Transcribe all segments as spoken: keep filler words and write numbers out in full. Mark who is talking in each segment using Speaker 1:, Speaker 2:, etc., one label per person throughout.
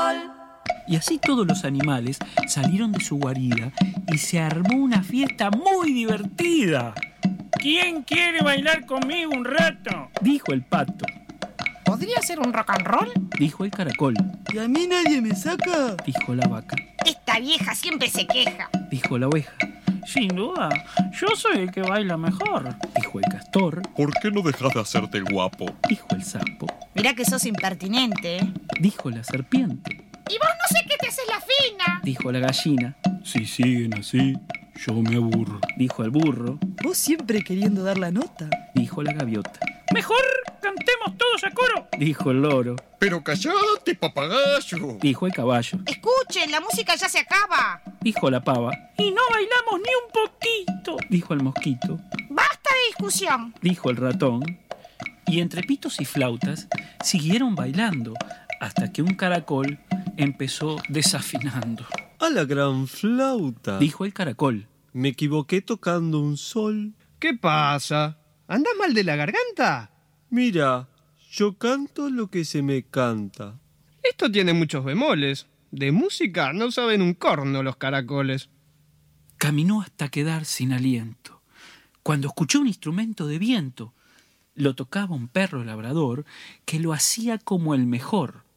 Speaker 1: caracol.
Speaker 2: Y así todos los animales salieron de su guarida y se armó una fiesta muy divertida.
Speaker 3: ¿Quién quiere bailar conmigo un rato?,
Speaker 2: dijo el pato.
Speaker 4: ¿Podría ser un rock and roll?,
Speaker 2: dijo el caracol.
Speaker 5: ¿Y a mí nadie me saca?,
Speaker 2: dijo la vaca.
Speaker 4: Esta vieja siempre se queja,
Speaker 2: dijo la oveja.
Speaker 3: Sin duda, yo soy el que baila mejor,
Speaker 2: dijo el castor.
Speaker 6: ¿Por qué no dejas de hacerte el guapo?,
Speaker 2: dijo el sapo.
Speaker 4: Mirá que sos impertinente, ¿eh?,
Speaker 2: dijo la serpiente.
Speaker 4: Y vos no sé qué te haces la fina,
Speaker 2: dijo la gallina.
Speaker 7: Si siguen así, yo me aburro,
Speaker 2: dijo el burro.
Speaker 5: Vos siempre queriendo dar la nota,
Speaker 2: dijo la gaviota.
Speaker 3: Mejor cantemos todos a coro,
Speaker 2: dijo el loro.
Speaker 6: Pero callate, papagayo,
Speaker 2: dijo el caballo.
Speaker 4: Escuchen, la música ya se acaba,
Speaker 2: dijo la pava.
Speaker 3: Y no bailamos ni un poquito,
Speaker 2: dijo el mosquito.
Speaker 4: Basta de discusión,
Speaker 2: dijo el ratón. Y entre pitos y flautas siguieron bailando hasta que un caracol empezó desafinando.
Speaker 8: ¡A la gran flauta!,
Speaker 2: dijo el caracol.
Speaker 8: Me equivoqué tocando un sol.
Speaker 9: ¿Qué pasa? ¿Andás mal de la garganta?
Speaker 8: Mira, yo canto lo que se me canta.
Speaker 9: Esto tiene muchos bemoles. De música no saben un corno los caracoles.
Speaker 2: Caminó hasta quedar sin aliento, cuando escuchó un instrumento de viento. Lo tocaba un perro labrador que lo hacía como el mejor.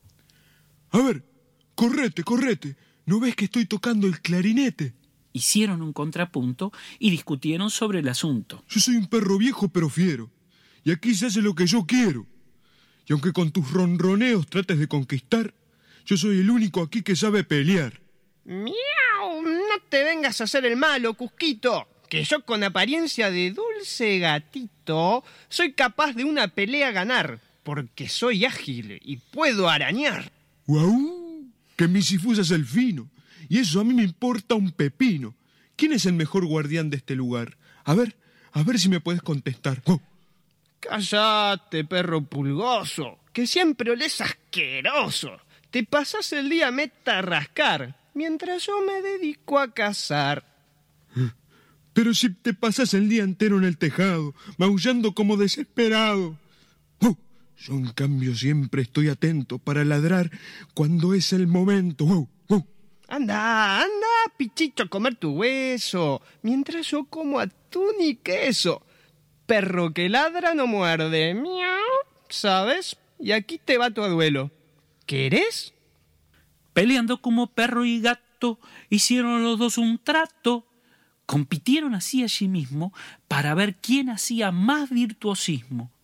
Speaker 7: A ver, correte, correte. ¿No ves que estoy tocando el clarinete?
Speaker 2: Hicieron un contrapunto y discutieron sobre el asunto.
Speaker 7: Yo soy un perro viejo pero fiero, y aquí se hace lo que yo quiero. Y aunque con tus ronroneos trates de conquistar, yo soy el único aquí que sabe pelear.
Speaker 9: ¡Miau! No te vengas a hacer el malo, Cusquito, que yo con apariencia de dulce gatito soy capaz de una pelea ganar, porque soy ágil y puedo arañar.
Speaker 7: ¡Guau! Que mi sifusa es el fino, y eso a mí me importa un pepino. ¿Quién es el mejor guardián de este lugar? A ver, a ver si me puedes contestar. ¡Oh!
Speaker 9: Cállate, perro pulgoso, que siempre olés asqueroso. Te pasas el día meta a rascar, mientras yo me dedico a cazar.
Speaker 7: Pero si te pasas el día entero en el tejado, maullando como desesperado. ¡Oh! Yo, en cambio, siempre estoy atento para ladrar cuando es el momento. ¡Oh! ¡Oh!
Speaker 9: Anda, anda, pichicho, a comer tu hueso, mientras yo como atún y queso. Perro que ladra no muerde, miau, ¿sabes? Y aquí te va tu duelo. ¿Querés?
Speaker 2: Peleando como perro y gato, hicieron los dos un trato. Compitieron así allí mismo para ver quién hacía más virtuosismo.